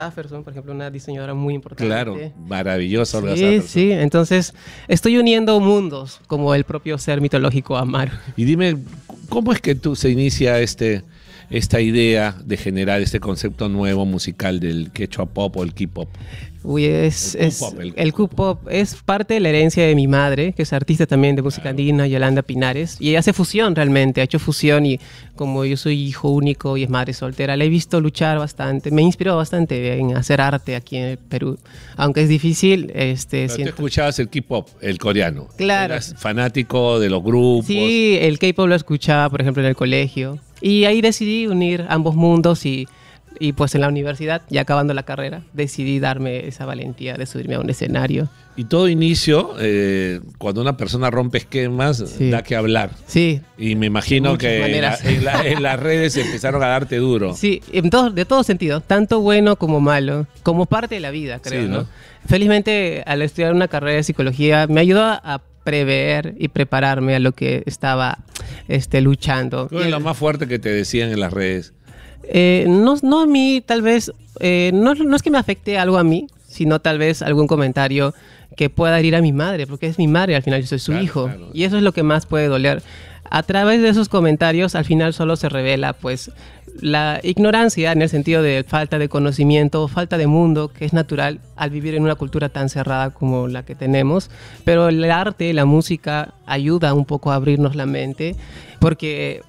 Jefferson, por ejemplo, una diseñadora muy importante. Claro, maravillosa Olga Sí, Jefferson. sí, entonces estoy uniendo mundos, como el propio ser mitológico Amaro. Y dime, ¿cómo es que se inicia esta idea de generar este concepto nuevo musical del quechua pop o el K-pop? Uy, El el Q-pop es parte de la herencia de mi madre, que es artista también de música andina, Yolanda Pinares, y ella hace fusión realmente, ha hecho fusión, y como yo soy hijo único y es madre soltera, la he visto luchar bastante, me inspiró bastante en hacer arte aquí en el Perú, aunque es difícil. Pero tú escuchabas el K-pop, el coreano. Claro. Eras fanático de los grupos. Sí, el K-pop lo escuchaba, por ejemplo, en el colegio, y ahí decidí unir ambos mundos y pues en la universidad, ya acabando la carrera, decidí darme esa valentía de subirme a un escenario. Y todo inicio, cuando una persona rompe esquemas, Sí. da que hablar. Sí. Y me imagino muchas que maneras. en las redes empezaron a darte duro. Sí, de todo sentido, tanto bueno como malo, como parte de la vida, creo, Sí, ¿no? ¿no? Felizmente, al estudiar una carrera de psicología, me ayudó a prever y prepararme a lo que estaba luchando. ¿Cuál es lo más fuerte que te decían en las redes? No a mí, tal vez, no es que me afecte algo a mí, sino tal vez algún comentario que pueda herir a mi madre, porque es mi madre, al final yo soy su Claro, hijo. claro. Y eso es lo que más puede doler. A través de esos comentarios, al final solo se revela, pues, la ignorancia en el sentido de falta de conocimiento, falta de mundo, que es natural al vivir en una cultura tan cerrada como la que tenemos. Pero el arte, la música, ayuda un poco a abrirnos la mente, porque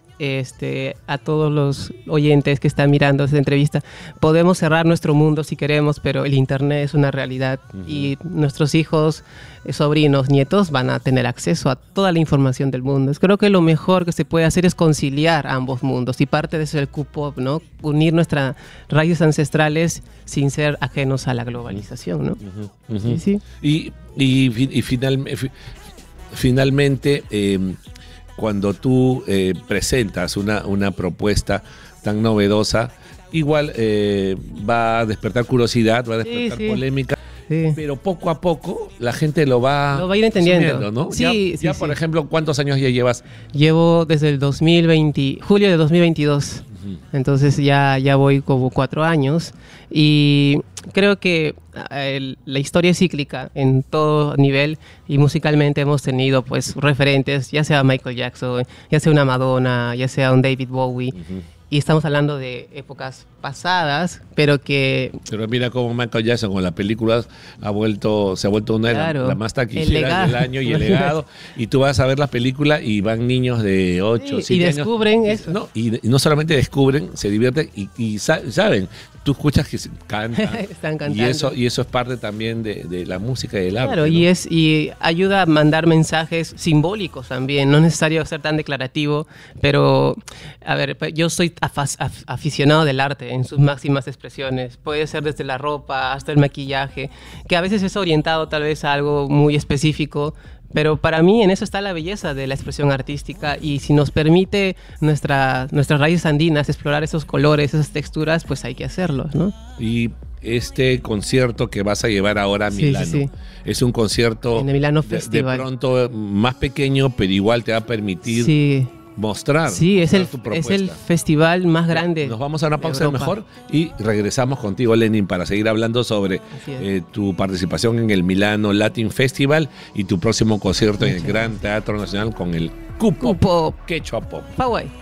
a todos los oyentes que están mirando esta entrevista, podemos cerrar nuestro mundo si queremos, pero el internet es una realidad y nuestros hijos, sobrinos, nietos van a tener acceso a toda la información del mundo. Creo que lo mejor que se puede hacer es conciliar ambos mundos, y parte de eso es el Q-pop, ¿no? Unir nuestras raíces ancestrales sin ser ajenos a la globalización, ¿no? Sí, sí. Y finalmente, cuando tú presentas una propuesta tan novedosa, igual va a despertar curiosidad, va a despertar Sí. polémica, Sí. pero poco a poco la gente lo va a ir entendiendo, asumiendo, ¿no? Sí, ya sí, por sí. ejemplo, ¿cuántos años ya llevas? Llevo desde el julio de 2022. Entonces ya voy como 4 años, y creo que la historia es cíclica en todo nivel, y musicalmente hemos tenido pues referentes, ya sea Michael Jackson, ya sea una Madonna, ya sea un David Bowie, y estamos hablando de épocas pasadas, pero que... Pero mira cómo Michael Jackson con las películas se ha vuelto una de Claro, las más el taquilleras legado. del año, y el legado, y tú vas a ver la película y van niños de 8, Sí, 7 y años. descubren eso. No, y no solamente descubren, se divierten y saben, tú escuchas que cantan. Están cantando. Y eso es parte también de la música y del arte. Claro, ¿no? y ayuda a mandar mensajes simbólicos también. No es necesario ser tan declarativo, pero, a ver, yo soy aficionado del arte en sus máximas expresiones. Puede ser desde la ropa hasta el maquillaje, que a veces es orientado tal vez a algo muy específico, pero para mí en eso está la belleza de la expresión artística, y si nos permite nuestras raíces andinas explorar esos colores, esas texturas, pues hay que hacerlo, ¿no? Y este concierto que vas a llevar ahora a Sí, Milano, sí, sí. es un concierto En el Milano de Festival. pronto más pequeño, pero igual te va a permitir Sí, mostrar. sí, es mostrar tu el propuesta. festival más grande. Nos vamos a una de pausa Europa. mejor y regresamos contigo, Lenin, para seguir hablando sobre Así es. tu participación en el Milano Latin Festival y tu próximo concierto en el Gran Teatro Nacional con el Q-Pop, Q-Pop. Quechua Pop. Pawai.